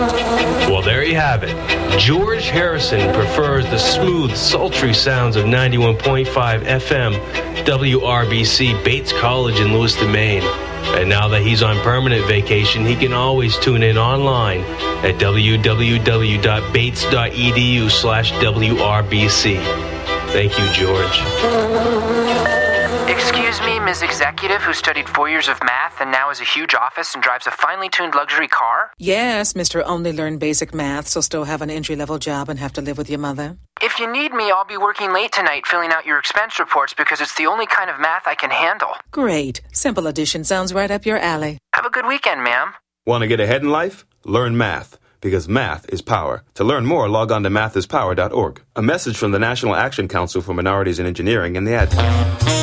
Well, there you have it. George Harrison prefers the smooth, sultry sounds of 91.5 FM WRBC Bates College in Lewiston, Maine. And now that he's on permanent vacation, he can always tune in online at www.bates.edu/WRBC. Thank you, George. Excuse me, Ms. Executive, who studied 4 years of math and now has a huge office and drives a finely tuned luxury car? Yes, Mr. Only learned basic math, so still have an entry-level job and have to live with your mother. If you need me, I'll be working late tonight filling out your expense reports because it's the only kind of math I can handle. Great. Simple addition sounds right up your alley. Have a good weekend, ma'am. Want to get ahead in life? Learn math, because math is power. To learn more, log on to mathispower.org. A message from the National Action Council for Minorities in Engineering and the ad.